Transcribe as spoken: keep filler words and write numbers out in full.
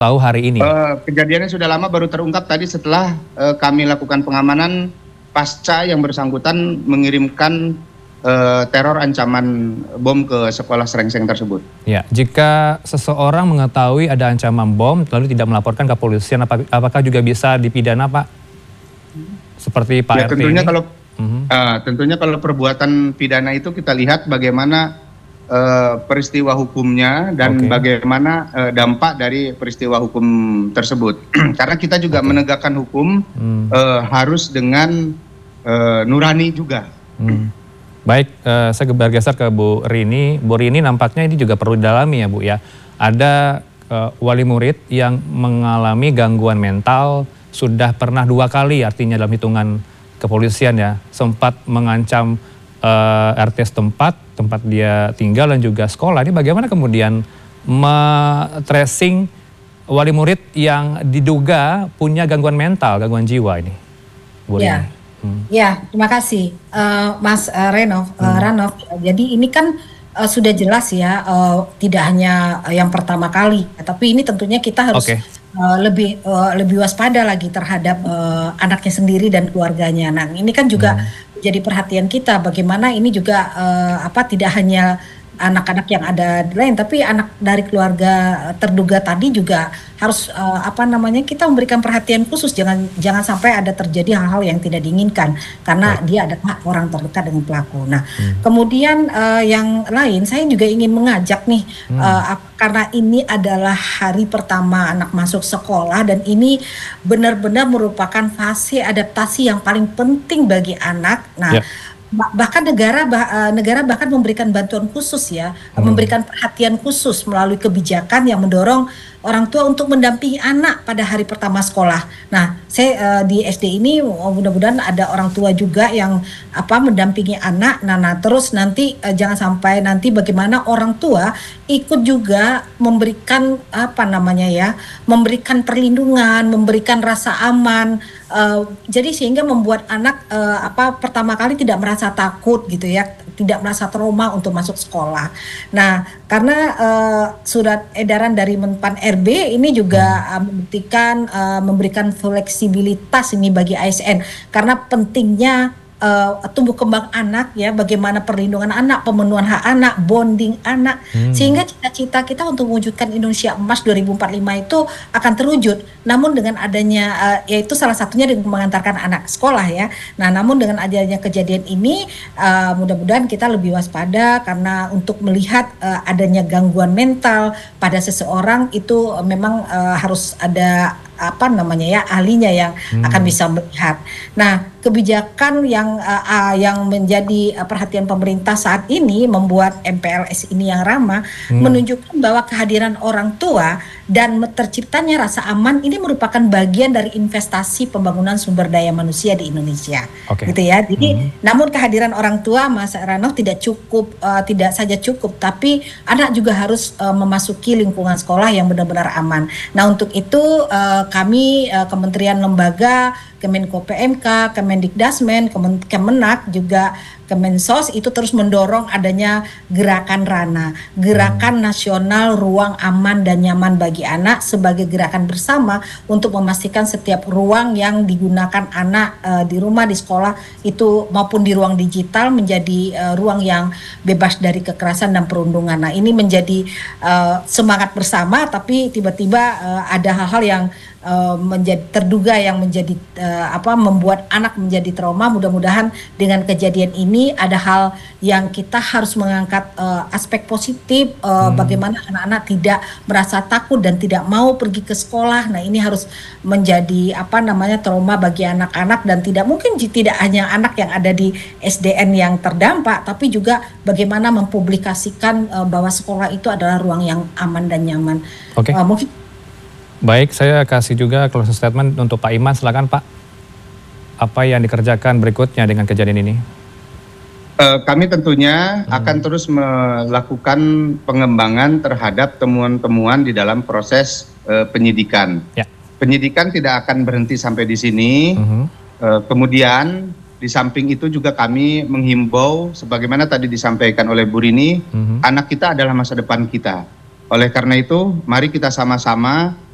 Tahu hari ini? Uh, kejadiannya sudah lama, baru terungkap tadi setelah uh, kami lakukan pengamanan pasca yang bersangkutan mengirimkan uh, teror ancaman bom ke sekolah Srengseng tersebut. Ya, jika seseorang mengetahui ada ancaman bom lalu tidak melaporkan ke polisian, ap apakah juga bisa dipidana, Pak? Seperti Pak ya, R T tentunya ini? Kalau uh-huh. uh, tentunya kalau perbuatan pidana itu kita lihat bagaimana Uh, peristiwa hukumnya dan okay. bagaimana uh, dampak dari peristiwa hukum tersebut. Karena kita juga okay. menegakkan hukum hmm. uh, harus dengan uh, nurani juga. Hmm. Baik, uh, saya bergeser ke Bu Rini. Bu Rini, nampaknya ini juga perlu didalami ya Bu ya. Ada uh, wali murid yang mengalami gangguan mental sudah pernah dua kali, artinya dalam hitungan kepolisian ya, sempat mengancam Uh, R T setempat, tempat dia tinggal dan juga sekolah. Ini bagaimana kemudian me-tracing wali murid yang diduga punya gangguan mental, gangguan jiwa ini? Bu ya, hmm. ya, terima kasih uh, Mas uh, Renov, uh, hmm. Ranov. Jadi ini kan uh, sudah jelas ya, uh, tidak hanya uh, yang pertama kali, tapi ini tentunya kita harus okay. uh, lebih uh, lebih waspada lagi terhadap uh, anaknya sendiri dan keluarganya. Nah, ini kan juga hmm. jadi perhatian kita bagaimana ini juga uh, apa tidak hanya anak-anak yang ada di lain, tapi anak dari keluarga terduga tadi juga harus uh, apa namanya kita memberikan perhatian khusus, jangan jangan sampai ada terjadi hal-hal yang tidak diinginkan karena oh. dia adalah orang terdekat dengan pelaku. Nah, hmm. kemudian uh, yang lain saya juga ingin mengajak nih hmm. uh, karena ini adalah hari pertama anak masuk sekolah dan ini benar-benar merupakan fase adaptasi yang paling penting bagi anak. Nah, yeah. bahkan negara bah, negara bahkan memberikan bantuan khusus ya, hmm. memberikan perhatian khusus melalui kebijakan yang mendorong orang tua untuk mendampingi anak pada hari pertama sekolah. Nah, saya uh, di S D ini mudah-mudahan ada orang tua juga yang apa mendampingi anak. Nah, nah terus nanti uh, jangan sampai nanti bagaimana orang tua ikut juga memberikan apa namanya ya, memberikan perlindungan, memberikan rasa aman. Uh, jadi sehingga membuat anak uh, apa pertama kali tidak merasa takut gitu ya, tidak merasa trauma untuk masuk sekolah. Nah, karena uh, surat edaran dari Menpan R B ini juga uh, membuktikan uh, memberikan fleksibilitas ini bagi A S N karena pentingnya uh, tumbuh kembang anak ya, bagaimana perlindungan anak, pemenuhan hak anak, bonding anak, hmm. sehingga cita-cita kita untuk mewujudkan Indonesia Emas dua ribu empat puluh lima itu akan terwujud. Namun dengan adanya uh, yaitu salah satunya dengan mengantarkan anak sekolah ya. Nah, namun dengan adanya kejadian ini uh, mudah-mudahan kita lebih waspada karena untuk melihat uh, adanya gangguan mental pada seseorang itu uh, memang uh, harus ada apa namanya ya ahlinya yang hmm. akan bisa melihat. Nah, kebijakan yang uh, uh, yang menjadi uh, perhatian pemerintah saat ini membuat M P L S ini yang ramah hmm. menunjukkan bahwa kehadiran orang tua dan terciptanya rasa aman ini merupakan bagian dari investasi pembangunan sumber daya manusia di Indonesia. Okay. Gitu ya. Jadi hmm. namun kehadiran orang tua Mas Ranov tidak cukup uh, tidak saja cukup tapi anak juga harus uh, memasuki lingkungan sekolah yang benar-benar aman. Nah, untuk itu uh, kami uh, kementerian lembaga, Kemenko P M K, Kemendikdasmen, Kemen Kemenak juga Kemensos itu terus mendorong adanya gerakan Rana, gerakan nasional ruang aman dan nyaman bagi anak sebagai gerakan bersama untuk memastikan setiap ruang yang digunakan anak uh, di rumah, di sekolah itu maupun di ruang digital menjadi uh, ruang yang bebas dari kekerasan dan perundungan. Nah, ini menjadi uh, semangat bersama, tapi tiba-tiba uh, ada hal-hal yang Uh, menjadi terduga yang menjadi uh, apa membuat anak menjadi trauma. Mudah-mudahan dengan kejadian ini ada hal yang kita harus mengangkat uh, aspek positif uh, hmm. bagaimana anak-anak tidak merasa takut dan tidak mau pergi ke sekolah. Nah, ini harus menjadi apa namanya trauma bagi anak-anak dan tidak mungkin tidak hanya anak yang ada di S D N yang terdampak, tapi juga bagaimana mempublikasikan uh, bahwa sekolah itu adalah ruang yang aman dan nyaman. Oke. Okay. Uh, mungkin Baik, saya kasih juga closing statement untuk Pak Iman. Silakan Pak. Apa yang dikerjakan berikutnya dengan kejadian ini? Uh, kami tentunya hmm. akan terus melakukan pengembangan terhadap temuan-temuan di dalam proses uh, penyidikan. Ya. Penyidikan tidak akan berhenti sampai di sini. Hmm. Uh, kemudian di samping itu juga kami menghimbau, sebagaimana tadi disampaikan oleh Bu Rini, hmm. anak kita adalah masa depan kita. Oleh karena itu, mari kita sama-sama